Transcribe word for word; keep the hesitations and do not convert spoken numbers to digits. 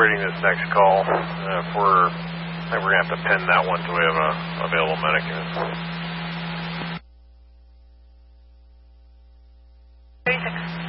Reading this next call. Uh, if we're, I think we're going to have to pin that one until we have a available medic in. thirty-six.